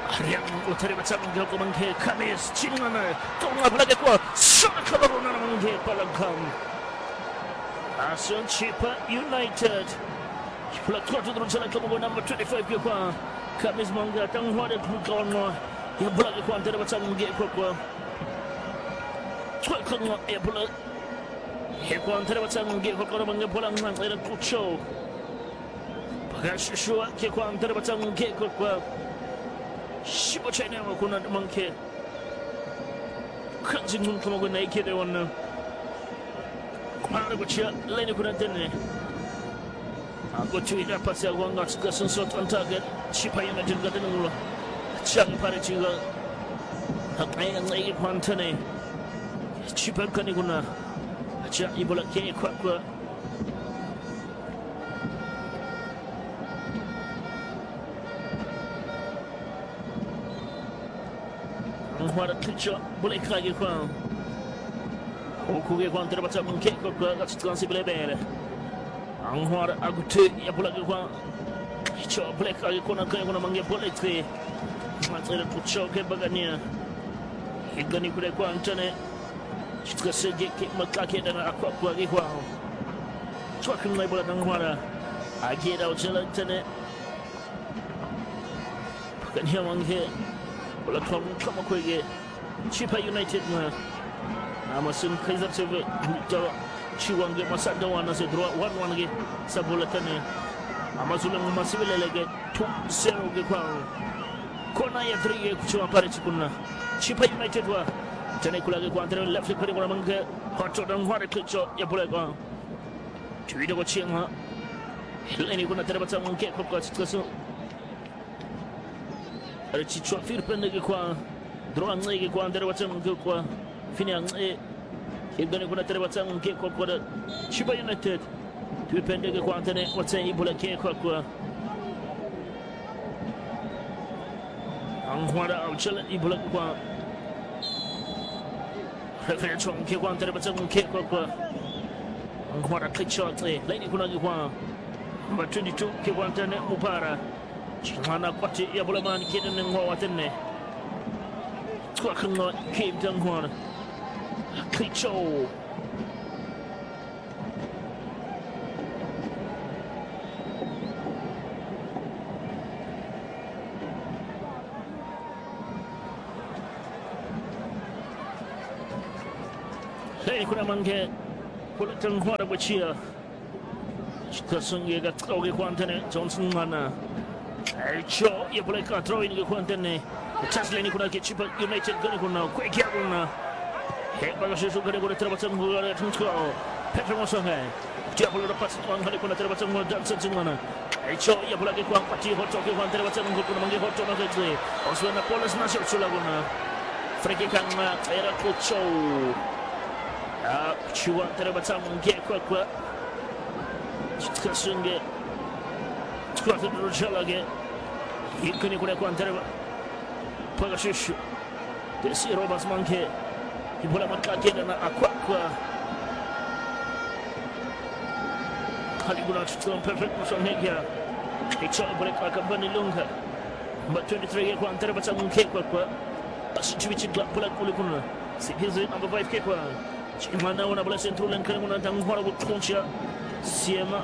Yang utara macam gel mangke Kamis Cinana Tonga belakang kuat Sana kabaruna mangke palangkam Asun Chipa United Pula kuat tu terus jalan ke number 25 ke kuat Kamis mangga tangwa de kawan mo ya belakang kuat antara macam gel kuat kuat kuat ya pula ya kuat antara macam gel kuat mangga pulang antara kucho Bagas shua ke kuat antara macam gel kuat Shiba China kuna mangke kanjin mun kuma guna yake da wannan kwana guciya laini kuna danne a gochu ida pasi agwanga suka sun so on target Shiba yana jirga da nula can fara ciga hakai an yi kwanta ne Shiba kani kuna a ci ibola ke kwakwa Hwara kicho boleh kage kwa Okuge kwa antara baca mungke kwa kat si boleh bere Hwara agute ya boleh kwa kicho boleh kage kwa nak kuna mangge boleh tre Matera kicho ke bagania Higani kule kwa antane Chika sege ke makake dan akwa kwa ge kwa Chwa kumai boleh hwara Agi da ujala tane Bagania mangge Bola kama kwege Chipa United na amasin kaizar sebe jawa chiwange masada wana se droit wan ge sabola tane amazula masibele lege 2-0 ge kwa kona ya 3 ge kuchwa pare chikuna Chipa United wa tane kula ge kwa entre left pare kwa manga hoto dan hware kicho ya bola kwa tuida ko chinga leni kuna terabata mangke kwa chikaso Chichwa firpende ke kwa droan ke kwa andere wacham ke kwa fini ang igani kuna tere wacham ke kwa Chipa United firpende ke kwa antene wacham ibola ke kwa ang hwara auchala ibola kwa refere chong ke kwa andere wacham ke kwa ang hwara kichwa laini kuna ke kwa number 22 ke kwa antene Mupara Chimana kwati ya bulaman kida nengwa watene Kwa kanga kim tangwana Kicho Hei kuna mange Kula tangwana bachia Chikasungi gatauge kwa antene Johnson mana Cho ya boleh ka throw in ke kuantene chance leni kuna ke Chipa United gani kuna kweki kuna he baga shesu gani kuna terbatsang gula tungko Petro Mosonga dia boleh dapat tuang kali kuna terbatsang gula dan sengmana Cho ya boleh ke kuang pati hoto ke kuang terbatsang gula kuna mangi hoto na ke oswana polas nasib sula kuna freki kang era Cho ya chua terbatsang ke kwa chikasunge kwa tu chalage Ikuni kuna kwa antara Pagashishu Desi Robas manke Ibola makake na akwa Kali guna chutuan perfect musongegia Icho ibola kwa kambani lunga Number 23 kwa antara baca mungke kwa Asichuichi pula kuli kuna Sikizi number 5 ke kwa Chimana wana bola sentru lengkani kuna Tangwara kutuncha Siema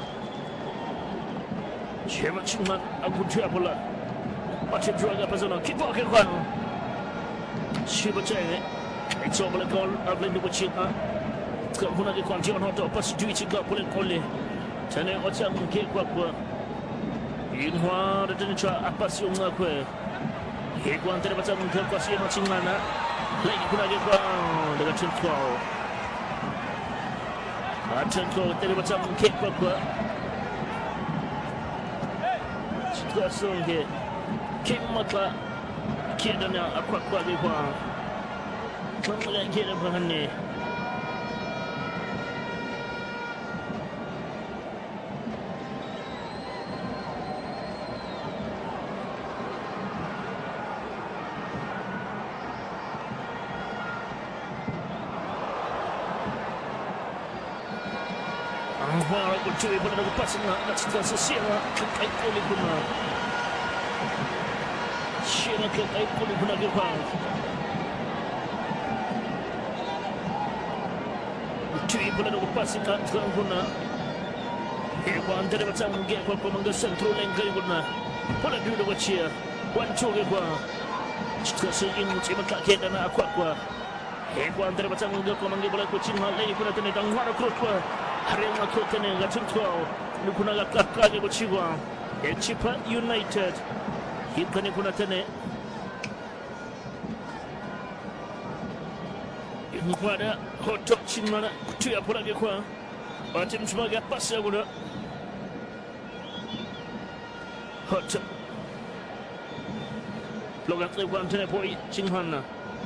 Chema chiman agutia bola Baca druga pasana kipa ke kwa Shiba chene Icho bola gol ablen dubo chika Kuna ke kwa jion hoto pas dui chika bola kole Chane ocha mke kwa Inhwa retene cha apasi unga kwe He kwa antere baca mke kwa siema chingana Lagi kuna ke kwa Daga chintwao Chintwao tere baca mke kwa Chitwa songe Kim maka Kida na akwa ge kwa Kama kida bahane Angwara kucui pada nak pasang nak cita sesiapa kai kuli guna Shina ke ay kuno kuna ke kwa tui pula do pasi ka kuna e kwa andere batang ge kwa manga centro lenga kuna pula du do chia wan chu ke kwa chikasi in chima ka ke na kwa e kwa andere batang ge kwa manga bola ko chima le kuna tene dang wara cross kwa hare ma ko tene ga chimtwa ni kuna ga ka ke ko chiwa e Chippa United hikani kuna tene Mkwada hoto chimana kutuya pula ke kwa Bati mchumaga pasi ya kuna Hoto Logan tse kwa mtene poi chinghana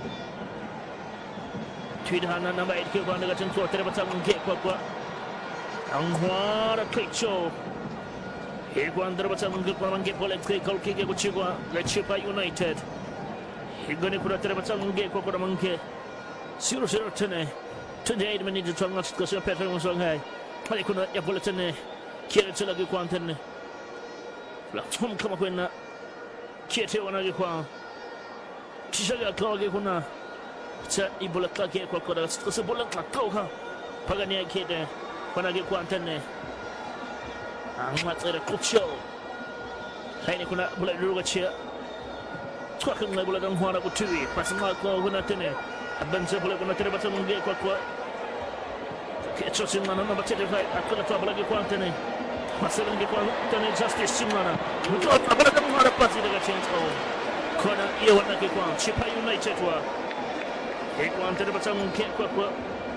Tuidhana namba 8 ke kwa ndaga chintua tere batang nge kwa Anghwara kaicho Higwa ndara batang nge kwa mange pole kwe kalki ke kuchigwa Chippa United Higani kuna tere batang nge kwa kuna mange 0-0 tene 28 minutes to ngat ko so Peter mo song hay pale kuna ya bola tene kile tela ke kwa tene la tum kama kwena kete wana ke kwa tishaga kwa ke kuna cha ibola ke kwa kwa so bola ka ka pagani ya kete wana ke kwa tene amma tsere kucho haini kuna bola ruga chia kwa kana bola dan hwana ko tuwi pasma ko kuna tene Abense boleh kena terima kasih mungkin kuat. Kecoh simana nama cedera aku nak tahu lagi kuat ni. Masalah lagi kuat ni justice simana. Betul apa nak kamu harap pasti dengan change oh. Kena ia warna kuat. Chippa United wa. Kuat terima kasih mungkin kuat.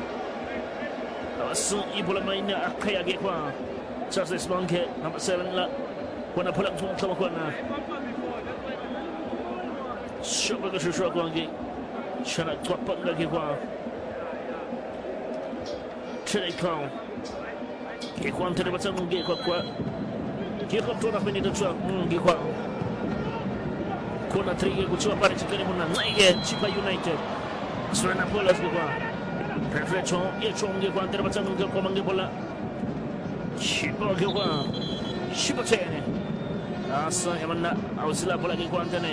Asu ibu lama ini akai lagi kuat. Justice mungkin nama 7 lah. Kena pulang sama kuat na. Siapa kesusu aku lagi. Shana twapa lagi kwa Chile kwa Kikwa ante de batang nge kwa Kikwa tona peni de chua nge kwa Kona trige kuchua pare chikani muna Naige Chippa United Surena bola nge kwa Reflecho Yecho nge kwa ante de batang nge kwa mange bola Chippa nge kwa Chippa tene Asa yamana Ausila bola nge kwa ante ne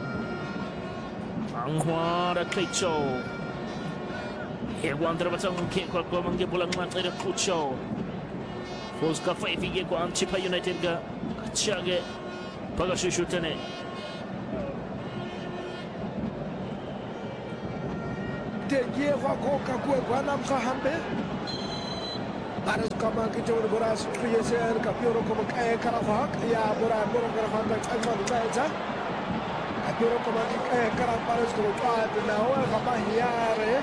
Anghwara kaicho Hewan terbatang ke kwa mange bulan mata de kucho Fos ka fai fige kwa Chippa United ga chage paga shutene Te ye kwa ka kwa nam ka hambe Baras kama kito boras priyeser ka pioro como kaya karafak ya bora karafak ka alma Pero como que caraparos como padre na hora capaz hiare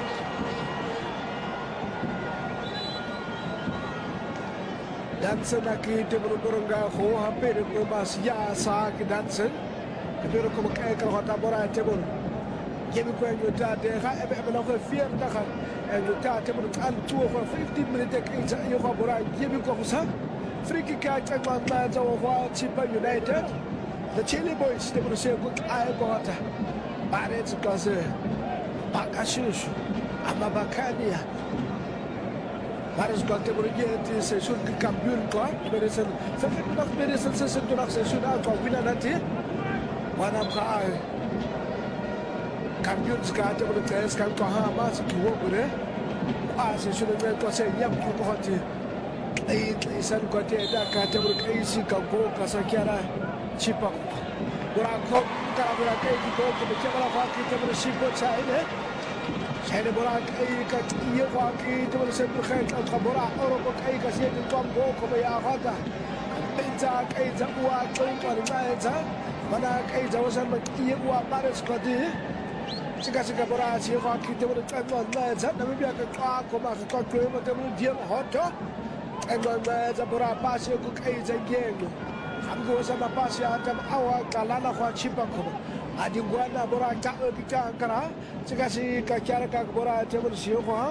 dansen aqui te burunga ho hampir ko mas ya sa que dansen pero como que carota bora te bur yemi ko ñu ta de ha ebe na ko fier ta ha ñu ta te bur al tu ko 15 minutes que ça yo ko bora yemi ko sa friki ka ta ma ta zo ho Chippa United The Chile boys, they will say, "Good, I got it." But it's because Bakashushu, Amabakania. But it's got to get this should be campion club. Medicine, 15 of medicine session to not session out of Winanati. One of the campions got able to test come to Hamas to work with it. As I should have been to say, Yam Kuhati. They said, "Got that category AC Kago Kasakara." Chippa Buraco Carabaka go to the Kamalaki to the Shipo China. China Burak Aika Yawaki to the Central Head of Kabura or Bokaika said to come go Kobayahaka. Benza Kaza Uaka or Maza, Manak Aza was on Yawa Paris Kadi. Sikasika Boras Yawaki to the Temple Maza, Namibia Kakoma, Kakrima, the Dian Hoto, and Maza Bura Pasio Cook Aza again. Amgo sama pasi atam awal kalala kwa Chippa ko adi gwana bora ta kita kara sikasi ka kyara ka bora tebur siyo ko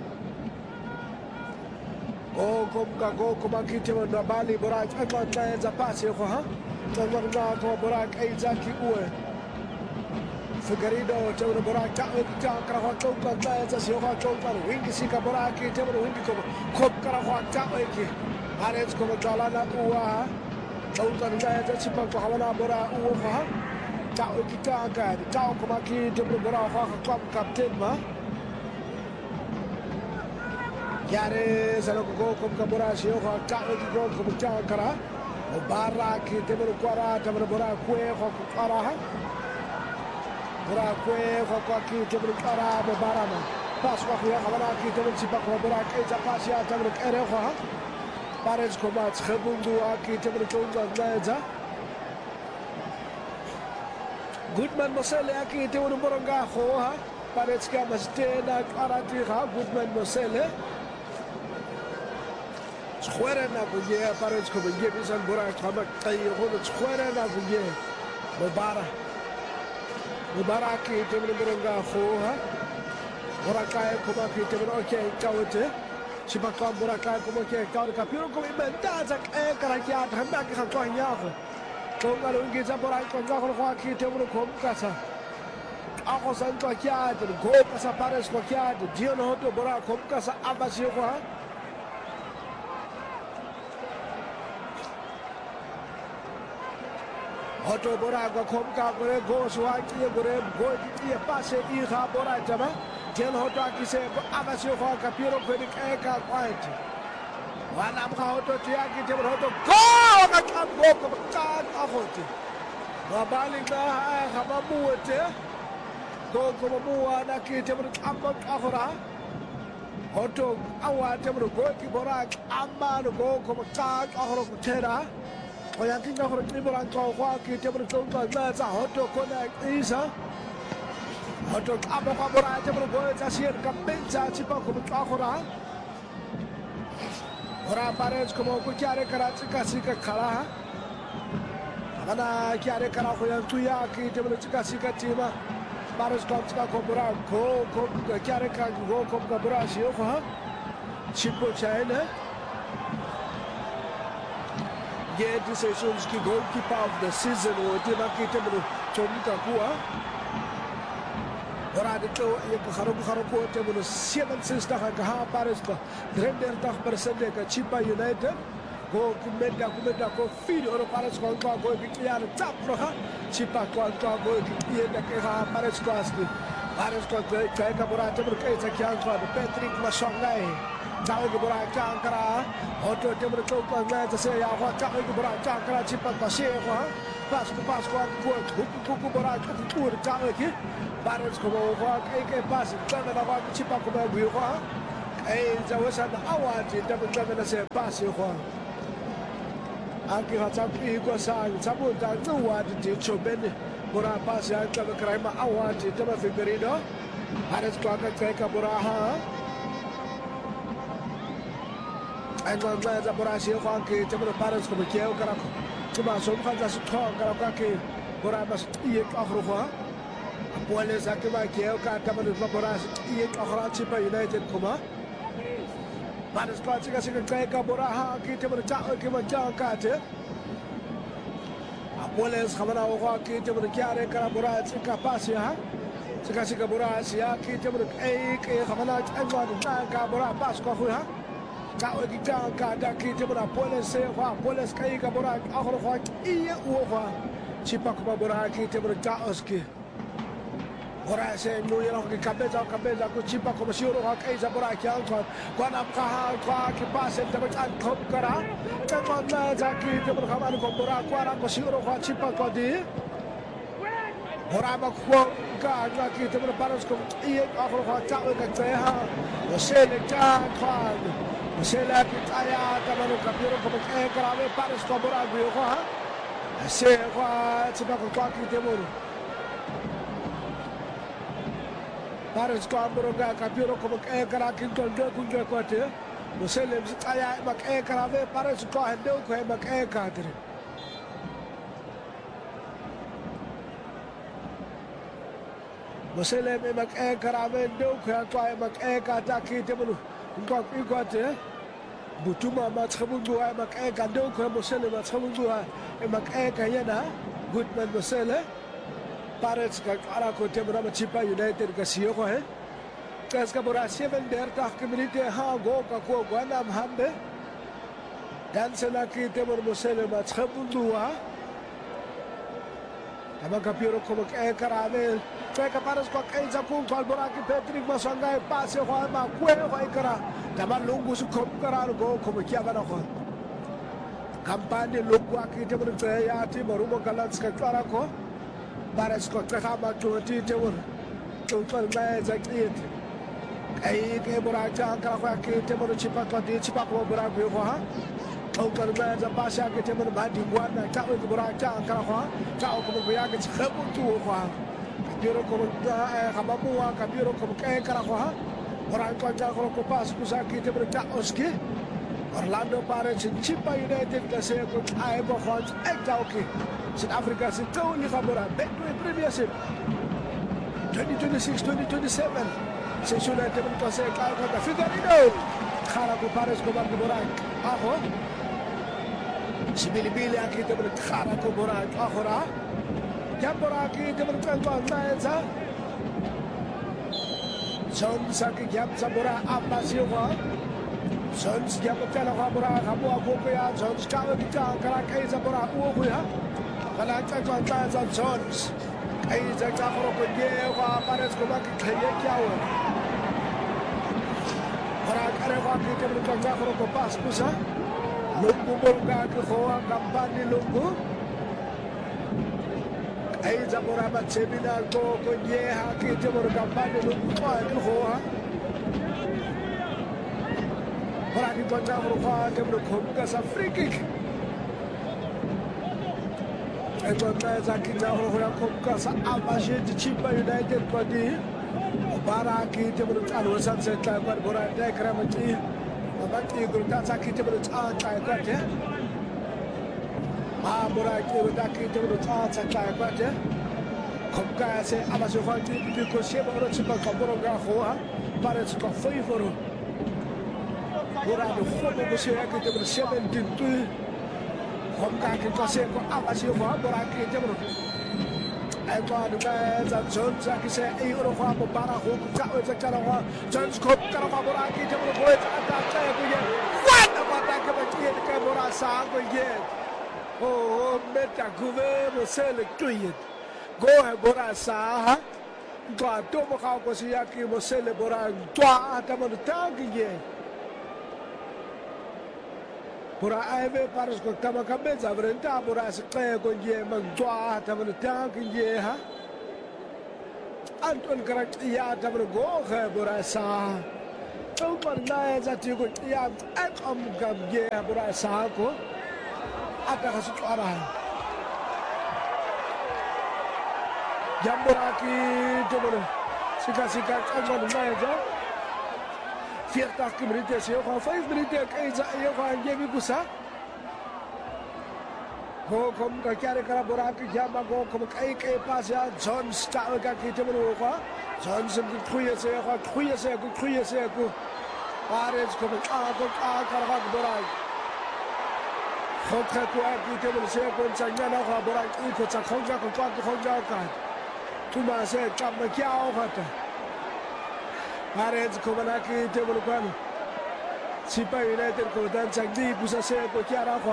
go ko maki tebur na bali bora ta na za pasi ko ha tebur na ko bora kai zaki uwe Figarido tebur bora ta kita kara ko na za siyo ko wingi sika bora ki tebur wingi ko kara ko ta ki ares ko kalala uwa Tautan gaya Chippa ko hawana bora uwa Kau kita akan kau kemaki dia bergerak klub kapten mah. Yare salo ko kabura sio ko kau ko kabura kara. Mubarak dia berkuara dia berbara kue ko kara. Bora kue ko ki dia berkuara mubarama. Pas waktu yang kawan kita mencipak beberapa kecapasia terus erewah. Paris komat sebundu kita bercontoh saja. Goodman Mosele kita berborongga hoa. Paris kama stena karati ha Goodman Mosele. Square na buye Paris ko buye bisan bora kama kai ho square na buye. Mubarak kita berborongga hoa. Boracay como que te veo que caute se va com Boracay como que caute capiro como inventaza caraquia também que com nhavo com galo que já Boracay com galo aqui te veo como casa a coisa que aqui há de go passa para isso aqui há de dia no outro Boracay como casa abaixo qua outro Boracay como cá go sua aqui go que passe e ra Boracay também Jen hoto akise abasio kwa kapiro kweni eka kwaiti. Wana mga hoto tiyaki tibur hoto go! Kakam go kabakan akoti. Mabalik na kamamuwete. Go kumamuwa na ki tibur ambak akora. Hoto awa tibur go kiborak amma no go kabakan akora kutera. Kaya kinga akora tibur angkaw kwa ki tibur kongka nasa hoto kona isa. Hoto abo kwa bora aja berboy jasir kampensa cipa kubu akora. Ora Paris como ku kyare karachi kasi ka khara. Ana kyare kara ko yang tuya ki tebel kasi ka tima. Paris ko ka bora ko kyare ka go ko ka bora sio ko. Chipo China. Get decisions ki goalkeeper of the season o tima ki tebel chomika kuwa. Ora dito yung kharo ko tebul 7 ka Paris ko 33% ka Chipa United go kumenda ko fili oro Paris ko go bikiyar tapro ha Chipa ko go yenda ka Paris ko asli Paris ko kay ka bora tebul kay sa kyan ko Patrick Masongai daw ko bora kankara auto tebul ko na sa ya ko ka ko bora kankara Chipa ko siya ko pas ko bora ko ka Paris como que pasa, também na vaga tipo como é o Juan, já vai ser na awante, também na ser passe o Juan. Aqui já sabe igual sabe da não há de chobene, bora passe aí também crema awante, também Figueiredo, Paris coloca que bora ha. Ainda já bora se o Juan que também Paris como que é o cara, cuma só faz as troca cara que bora mas ia afro Juan. Poles aqui vai que é o cara que vai elaborar e a Chipa United como para os clássicos que cai cabora aqui tem uma chave que vai já cate a Poles kamera o aqui tem uma chiare cabora se capaz ha se kasi cabora se aqui tem uma que kamera agora na cabora pasco ha ka o que já cate aqui tem uma Poles se va Poles cai cabora agora e o va Chipa cabora aqui tem uma chaoski Ora se no yero que cabeça com Chipa como se o que já por aqui alto quando a carro que passa também a top cara então mas aqui que por chamar com por agora com se o que Chipa pode ora ba ko aqui também para os com e agora tá o que terra você le tá quando você lá que tá ya também o capiro como é grave para os por agora se o Chipa com aqui temos Paris ko amburonga kapiro como é cara que tondo kunje kote você lembra aya mak é cara ve Paris ko hende ko é mak é cadre você lembra mak é cara ve ndo ko é mak é kata ki tebulu ko kote butuma ma tshabungu ay mak é kando ko você lembra tshabungu ay mak é kayana Goodman você Paris ka ara ko te bora Chipa United ka siyo ko he kas ka bora 7 der ta community ha go ka ko gwana hambe dan se la ki te bor mosele ma tshabundua Tama kapiro como que karame. Kaya pares ko kay sa kung Boraki Patrick Masangay pase ko ma kuwe ko ikara. Tama lungu su kom kararo go como que agora ko. Kampanye lungu akite mo ya ti marumo kalanska klara ko. Pares ko kama tuti te wor. Tutul mai zakit. Ay ke Boraki angkara ko akite mo chipa ko di chipa ko Boraki ko ha. Tutul mai za pasha akite mo ba di wana ka ko Boraki angkara ko. Ka ko mo ya ke chabu tu ko. Kapiro como kamamua kapiro como que carajo orang kau ko pas kusaki te berita oski Orlando Pirates Chippa United kasi ko ay mo khon ekauki South Africa si to ni kabura betway premiership 2026-2027 session te berita se ka ko Figueiredo khara ko Pirates ko Boraki aho sibili-bili akite berita khara ko Boraki ahora Boraki te berkata Maeza Sons aki jam sabora apasiwa Sons jam tela kabura kamu aku ya Sons kalau kita kalau kai sabora aku ya kalau kita Maeza Sons kai jaga kalau pergi wa pares ko baki kaya kiawe orang kare wa kita berkata kalau ko pas kusa lungu bolga ke hoa kampanye lungu ay zabora ba seminar ko ye ha ke jabor kampanye lu ko ay ko ha ora ni banda ro fa ke bro ko ka sa free kick ay banda za ki na ro ko ka sa abaje de Chippa United ko di bara ki jabor alo san se ta par bora de kramati ba ti gro ta sa ki jabor ta ta ko te Boraki Rodaki to the Tots at Taipate. Komka say Amazofati because she was a Kaboroga Hoa, but it's got favor. Boraki Hobo to the 17 Komka can say Amazova, Boraki Jabro. I got the guys at Jones, I can say, Eurofa, Baraho, Karawa, Jones Kop, Karaboraki, Jabro, at that time. What about that Kabora Sang again? Oh, meta gouverne c'est le tuyet. Go e bora sa. Toi to mo ka ko siya ki mo sele bora. Toi ata mo tangi. Bora ave pares ko tama kabeza vrenta bora se ko ye man toi ata mo tangi ha. Anton karak ya ata mo go e bora sa. To mo na za ti ko ya at am gam ye bora sa ko. Ada kasih arah. Jamboraki jemur. Sika kawan maja. 40 minuten sih. Kalau 5 minuten kaisa ia kan jadi kusa. Go kom kacari kerana boraki jamba go kom kai pas ya. John Star kaki jemur ko. John sempat kuya saya ku. Paris kom kerana boraki. Khokha ko aki te mo se ko tsanya na ga bora ko tsa khonja ko kwa ko khonja ka tuma se kam kyao khata Pares ko bana ki te mo ko Chippa United ko dan changdi busa se ko kyara ko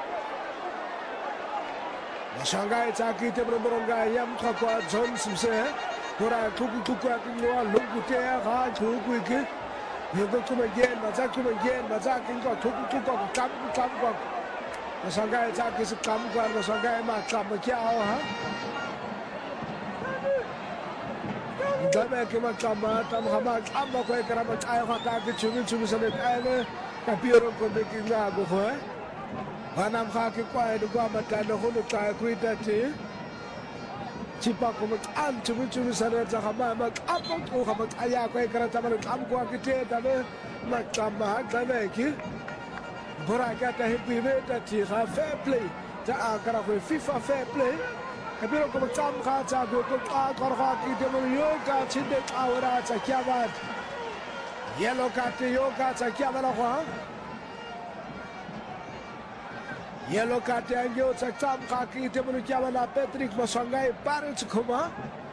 Shanghai chaki te mo boronga yam kha ko Johnson se bora tuku aki no lungu te ga tuku ki yogo kuma gen maza kin ko tuku ko kam ko Shanghai chaki se kam ko Shanghai ma kam kyao ha Dame ke ma kam tam hama kam ko ekra ma ai ha ta ke chumi se ai ka piro ko de ki na go ho Hanam kha ke kwa de kwa mata no ho ka ku itati Chippa ko ma an chumi se re ta hama ma kam ko ha ma aya ko ekra ta ma kam ko ke te ta ma kam ha dame ki Boraki ata hipi veta ti ha fair play ta akara ko FIFA fair play kabiro ko tam kha cha go ko kar kha ki de mo yoga chinde awra cha kya baat yellow card yoga cha kya bala ko yellow card angyo cha tam kha ki de mo kya bala Patrick Masangay Pirates khoma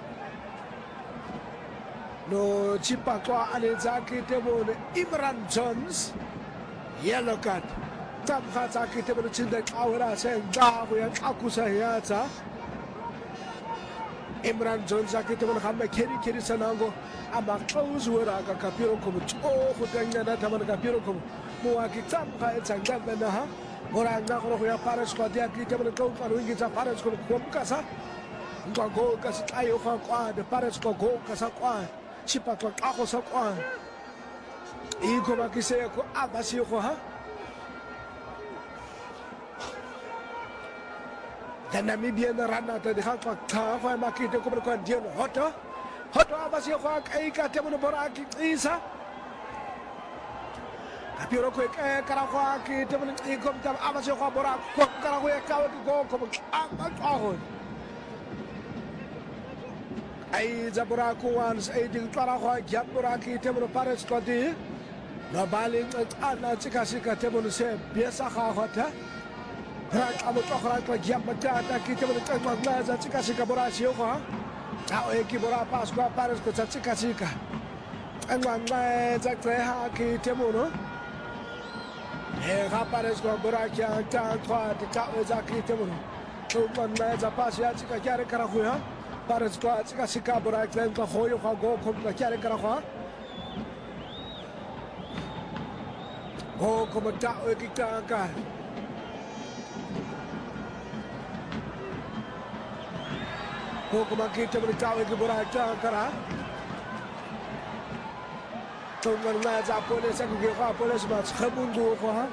no Chippa ko ane zaki de mo Imran Jones Yellow card. Tam kha ta ki te mo chinde awra se da ko ya aku sa ya ta Imran Jones akita mo nakama keri sanango ama kauzwera ka kapiro komo o khutanya na tamana kapiro komo mo akitam ka etsanga na ha mora nga ko ya pares ko dia akita mo ko paro ngi sa pares ko kasa ngwa go kasi ayo kwa de pares ko go kasa kwa chipa ko ako sa kwa iko makise ko abasi ko ha dan Namibia na rana ta de hakwa ta fa makite ko ko dia no hoto abasi ko ai ka te mo bora ki isa apiro ko kara ko ki te mo ko ta abasi ko bora ko kara ko ka ko ko ai zabura ko wans ai ding kara ko ya bora ki te mo pares ko di na balin ana chika te mo se biasa kha hota Rak amo tokhran ko giam batata kita berita maglaza chika bora sio ko tao eki bora pas ko pares ko chika angwan mai zakre ha ki temuno ha pares ko bora kya ta kwa ta zakri temuno to man mai za pas ya chika kyare kara ko ha pares ko chika bora kren ko hoyo ko go ko kyare kara ko go ko ta eki ta ka Koko makita beritahu ke beraja kara. Tunggal naja polis aku kira polis mas kebundu kah.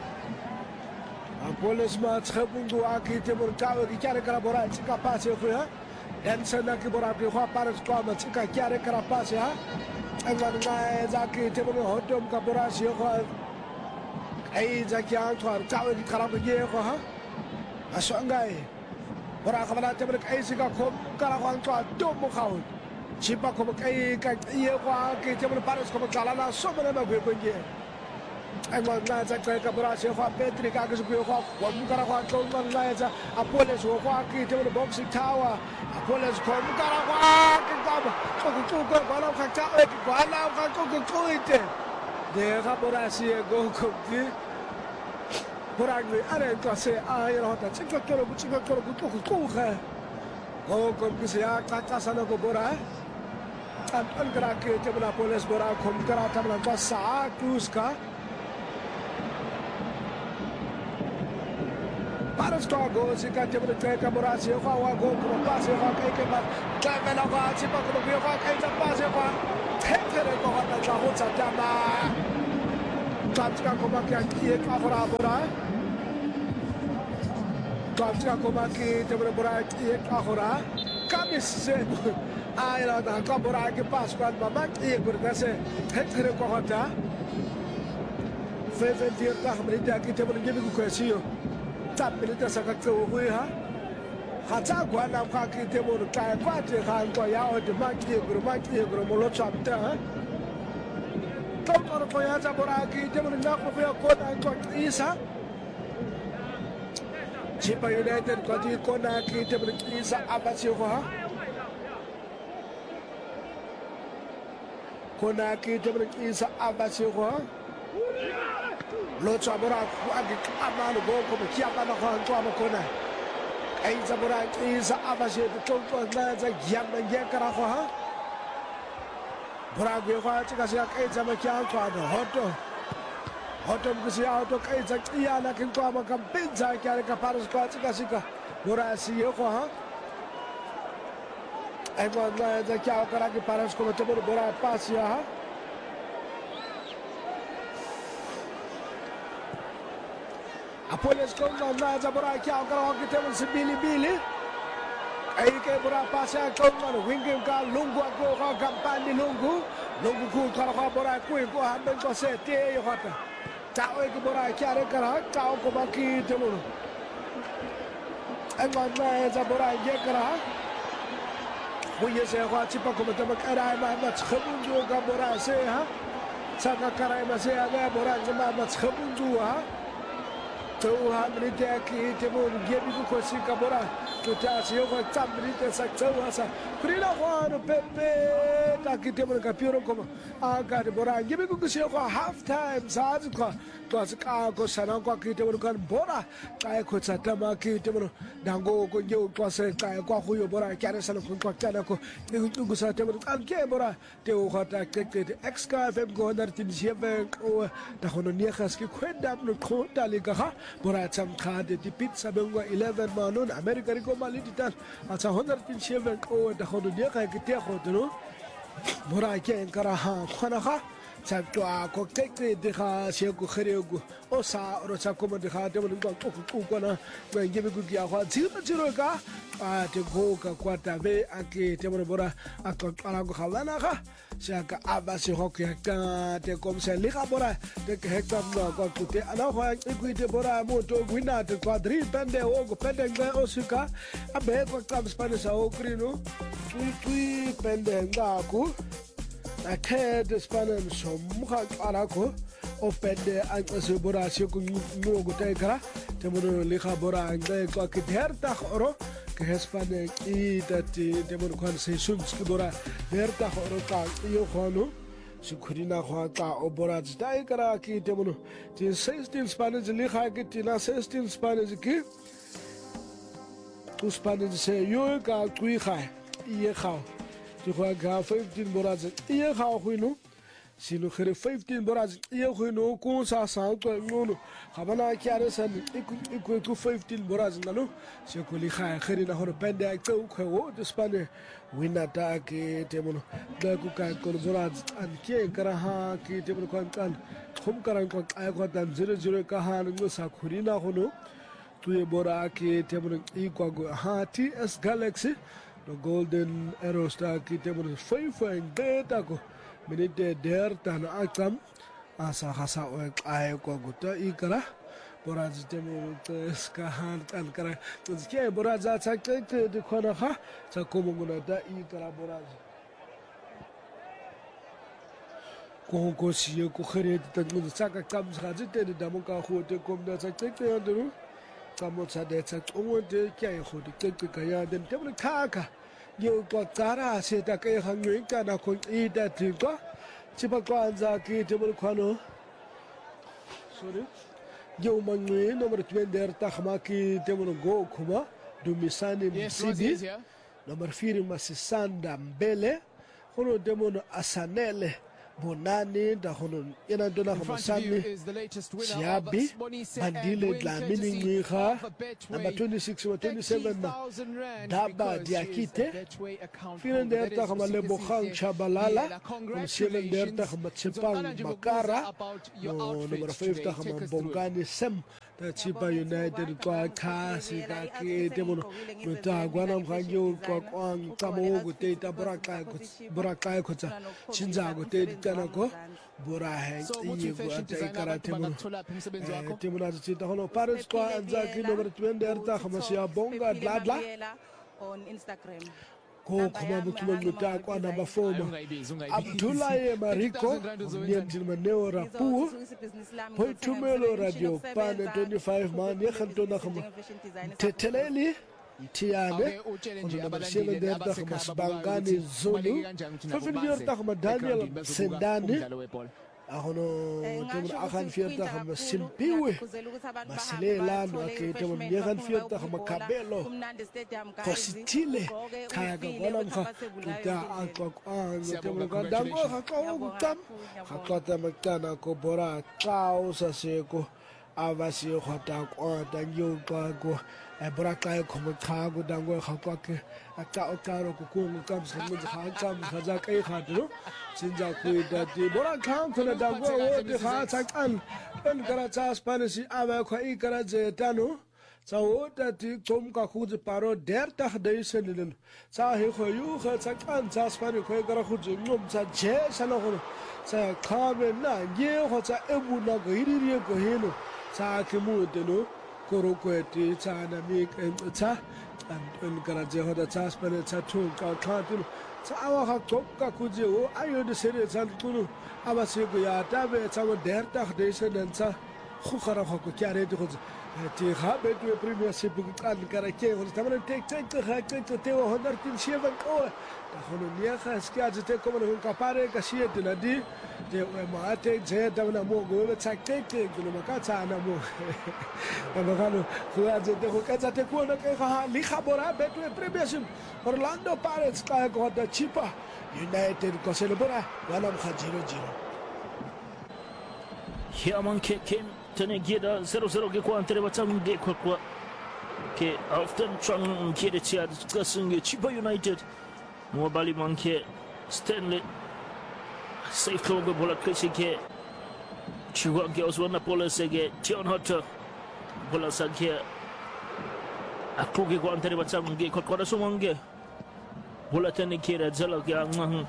Polis mas kebundu akita beritahu ke cara kara beraja kapas ya kah. Dan sana ke beraja kah paras kah mas cara kara pas ya. Tunggal naja kita berhodom ke beraja kah. Ai zakian kah tahu ke kara pergi kah. Asal enggak. Bora khamana te brak ai siga khom kara khang twa dom mo khaw chipa ko kai ka ye kwa ke te brak paras ko kala na so bana ma gwe benje ai ma na za ka bora se kwa petri ka ke gwe kwa ko kara kwa to ma na za apole so kwa ke te brak boxing tower apole ko kara kwa ke ka ko bala ka ta e ko ala ka ko ite de ka bora se go ko ki Poragli arento se ai rota chika kero ku kha go kom ki se ta sana ko bora an kara ke jabla police bora khom kara tamla ka sa cruise ka paras to go se ka jabla ka bora se ko wa go ko pa se ko ke ba ka me na ka chipa ko ko ka ta pa se ko tere ko ha ta ho cha ta ma ko ba ke ye ka bora Kapsa komaki te bora ek ahora kamis se ai la da ka bora ke pas kwa mama ek bora se tere ko hota fe dir ta hamrita ki te bora ngebi ko siyo tap milita sa ka ko hui ha ta kwa na ka ki te bora ka kwa te ha ko ya o de ma ki mo lo chap ta ha to ko ya za bora ki te bora na ko ya ko na ko isa Chipa United ko di ko na kita berkisa abasi ko ha ko na kita berkisa abasi ko ha lo chabora ko agi amano go ko kia ba na ko na ai zabora isa abasi to na za yamma ye kara ko ha bora go ko chika sia kai zama kia ko hoto mkisi auto kai zakia na kinko ma kampinza kare ka paras ko chika bora siyo ko ha ai mo na zakia kara ki paras ko to bora pas ya ha apoles ko na za bora kia kara ki temo bili ai ke bora pas ya ko na wingi ka lungu ko ka kampani lungu ku kara ka bora ko ha ben ko se te yo hata Tao ke bora kyare kara tao ko baki temur angwan na za bora ye kara huye se kwa chipa ko mata kara ma khabunju ga bora se ha saka kara ma se aga bora ma khabunju ha Tauha minute aki temo ngebi kukosika bora tutasi yoko tamminite sa tauha kurina kwano pepe taki temo kapiro koma aga de bora ngebi kukusiko half time sazi kwa twasika ko sana kwa kitemo kan bora kai ko tsatama kitemo dango ko ngeu twase kai kwa huyo bora kyare sana kwa kyana ko ngusa temo kan ke bora teo khata kete exka fem go ndar tin siebe o da hono nie khaski kwenda no khota liga bora tsam khade di pizza bengo 11 manon america riko maliti tan asa 107 o da hono nie kha kete khodo bora ke enkara ha khana kha tsatwa ko kete de kha shego khrego o sa ro tsa ko de kha de mo ko ko na ngebe ku ya kha tsiro ka a te go ka kwata be ake te mo bora akala go khalana kha shaka abasi hokia ka te komse liga bora te hekta no ko kute ana ho ikuite bora moto gwina te quadri pende o go pende nge osika abe ko kam spanish o krino tui pende ngaku akhe de spanish so muha arako o pende anse bora se ko no go te kara te mo liga bora nge ko ke herta oro que Hispanic y dati demon conversation skibora verta horoka yo khono sukurina khata obora dai kara ki demon tin 16 Spanish li kha ki tina 16 Spanish ki tu Spanish se yo ka kui kha ye kha tu kha ga 15 boraz ye kha khino sino khere 15 boraz ye khino ko sa sa ko ngono khabana kyare san iku 15 boraz ngalo se ko li kha khere na horo pende ak to ko de Spanish wina ta ke temono da ku ka ko boraz an ke kara ha ke temono kan khum karan ko ay ko dan 00 ka ha ngo sa khurina hono tu e bora ke temono iko go ha TS Galaxy the golden arrow star ke temono 5 beta ko minute der tan akam asa khasa o ay ko guta ikara boraz temo ska han tan kara to ke boraz ta ke de khona kha ta ko mongona da ikara boraz ko si ko khere ta mu sa ka kam sa te de mo ka khu te kom da ta ke andru kamo sa de ta ko de ke khu de ke ka ya den temo ka yo ko tara se ta ke hangwe ka na ko ida ti ko chipa ko anza ki tebul khano sorry yo mangwe number 20 der ta khama ki tebul go khuma du misani msibi number 4 masisanda mbele khono demono asanele bonani da hono ina dona khamasani siabi bandile dlamini ngikha number 26 or 27 daba diakite filen der ta khamale bokhang chabalala silen der ta khamatchepang makara number 5 ta khama bongani sem ta chipa united kwa kasi ka ke demono ta gwanam khangyo kwa kwang tamo go te ta boraka ko cha chinja go te ko bora hai iye go ata ikara temuna chita hono paris ko anza ki number 20 erta khamasiya bonga dladla on Instagram ko kuma mutumin muta kwa namba 4 Abdullahi Mariko nyentin maneo rapu hoi tumelo radio pane 25 man ye khanto na khama teteleli tiane on number 7 der ta khama bangani zulu fafin yer ta khama Daniel Sendani ahono temur akhan fierta khama simpiwe masilela no ke temur yegan fierta khama kabelo kositile kaga wala mkha ta akwa temur gandango hakau tam hakata maktana ko bora kausa seko avasi khota ko danyo ko bora kai khoma khago dango khakwa ke aka okaro ko ko kam samu kham khaza kai khadro sinja ku da di bora kham khona dango o de kha chakan en kara cha Spanish ava ko I kara je tanu cha o da di kom ka khu je paro der ta dei senlen cha he kho yu kha chakan cha Spanish ko kara khu je ngom cha je sala ho cha khabe na ye ho cha ebu na go iri go hino cha ke mu de no koro ko ti cha na mi cha an kara je ho da cha Spanish cha thu ka kha ti cha awa ha tok ka khu je o ayo de sere chan tu aba se go ya ta be cha der ta de senlen cha khu khara ko kyare de ti khabe tu premiership kan karake ho tamana tek te ho honor tin shevan ko ta hono nia khas kya jete ko mo ka pare ka sie dinadi je ma te je tamana mo go tak te no maka ta na mo ama kanu khua je te ko ka jate ko na ka ha li khabora be tu premiership Orlando Pirates ka ko da Chipa United ko celebra wala mo 0-0 here man kim tene gida 0-0 ke kwa antere batang ge kwa ke often chang ke de chia discussing Chipa United mo bali man ke Stanley safe to go bola krishi ke chiwa ke oswana pola sege Tion Hot bola sage aku ke kwa antere batang ge kwa da sumange bola tene ke da zala ke ang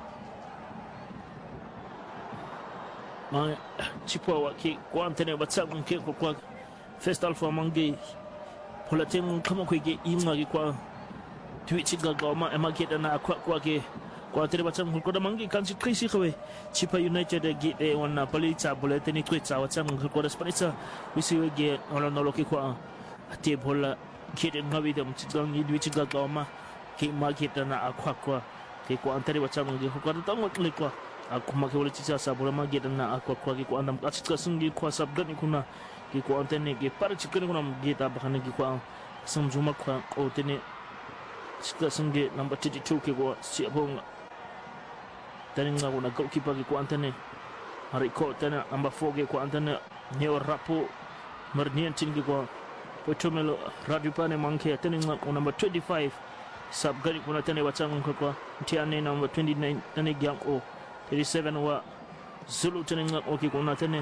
ma Chipa wa ki kwantene batsabu ke kwa first alpha mangi pola tem kama ko ge imma ge kwa twitch ga ma ema ke dana kwa ke kwa tere batsabu ko da mangi kan si krisi kwe Chipa United ge de wana polita bola teni kwetsa watsabu ko da spanitsa wisi we ge ono no ke kwa ate bola ke de ngawi de mtsigang ni twitch ga ma ke ma ke dana kwa ke kwa tere batsabu ge ko da tango kwa aku make wala chicha sabula magi dan na aku ko andam atska sungi ko sabdan kuna ki ko antene ki par chicken kuna gita bahane ki ko samjuma ko o tene chicha sungi number 32 ki ko si abong taninga kuna goalkeeper ki ko antene hari ko tena number 4 ki ko antene neo rapo marnien tin ki ko potomelo radupane manke taninga ko number 25 sabgari kuna tene watang ko tiane number 29 tane gyang o 37 wa Zulu tene okay kuna tene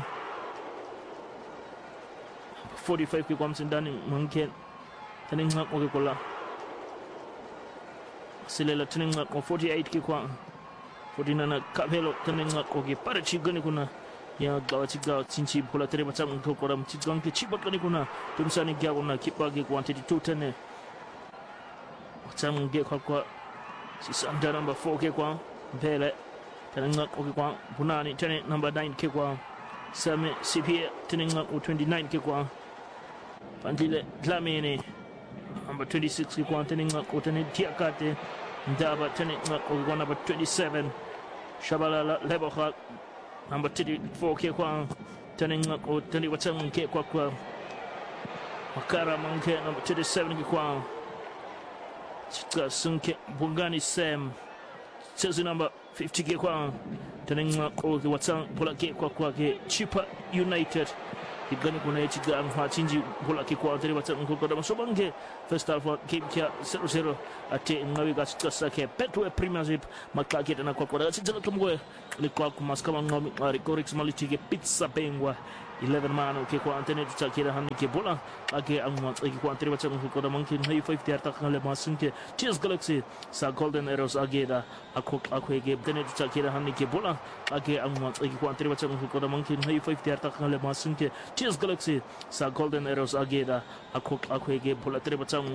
45 ki kwa msindani manke tene okay kola silela tene 48 ki kwa 49 kabelo tene okay para chigani kuna ya gawa chiga chinchi bola tere macam ko koram chigang ke chibat kani kuna tumsani gya kuna kipa ki kwa 22 tene macam ge kwa sisanda number 4 ke kwa vele Tenengak okay kwa punani tene number 9 ke kwa Same CPA tenengak 29 ke kwa Pantile Dlamini number 26 ke kwa tenengak tene Tiakate Ndaba tenengak okay kwa number 27 Shabalala Leboha number 34 ke kwa tenengak tene watang ke kwa Makara manke number 27 ke kwa Chika sunke Bungani Sam jersey number 50 ke kwa tenenga ko ke watang bola ke kwa ke Chipa United igani kuna chiga amha chinji bola ke kwa tere watang ko da masobange first half game kia 0-0 ate ngawi ga tsasa ke Petro Premiership makla ke na kwa tsala tumwe le kwa kumaskama ngami Ricorix Maliti ke pizza bengwa 11 man ke kwa antene tutakira hanni ke bola age amwa ke kwa tere watang ko da mankin hay 5 tiar ta khale masinke Cheers Galaxy sa Golden Arrows age da ako ke tene tutakira hanni ke bola age amwa ke kwa tere watang ko da mankin hay 5 tiar ta khale masinke Cheers Galaxy sa Golden Arrows age da ako ke bola tere watang